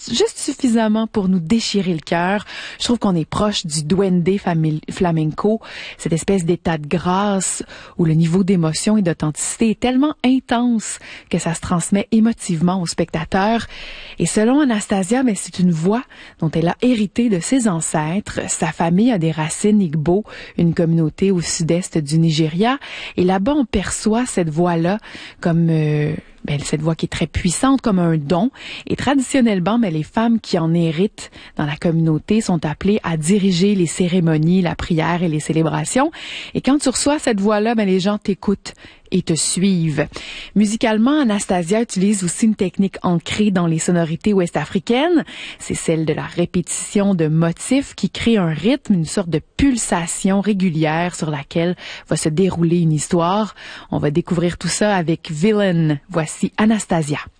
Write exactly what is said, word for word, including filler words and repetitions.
juste suffisamment pour nous déchirer le cœur. Je trouve qu'on est proche du duende flamenco, cette espèce d'état de grâce où le niveau d'émotion et d'authenticité est tellement intense que ça se transmet émotivement au spectateur. Et selon Anastasia, mais c'est une voix dont elle a hérité de ses ancêtres. Sa famille a des racines Igbo, une communauté au sud-est du Nigeria. Et là-bas, on perçoit cette voix-là comme... Euh, Ben, cette voix qui est très puissante comme un don. Et traditionnellement, mais les femmes qui en héritent dans la communauté sont appelées à diriger les cérémonies, la prière et les célébrations. Et quand tu reçois cette voix-là, ben, les gens t'écoutent et te suivent. Musicalement, Anastasia utilise aussi une technique ancrée dans les sonorités ouest-africaines. C'est celle de la répétition de motifs qui crée un rythme, une sorte de pulsation régulière sur laquelle va se dérouler une histoire. On va découvrir tout ça avec Villain. Voici Anastasia.